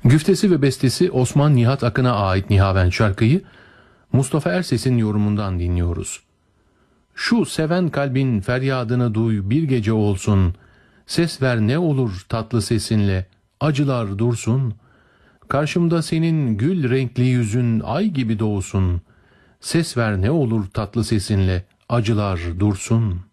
Güftesi ve bestesi Osman Nihat Akın'a ait Nihavent şarkıyı Mustafa Erses'in yorumundan dinliyoruz. Şu seven kalbin feryadını duy bir gece olsun, ses ver ne olur tatlı sesinle, acılar dursun. Karşımda senin gül renkli yüzün ay gibi doğsun, ses ver ne olur tatlı sesinle, acılar dursun.''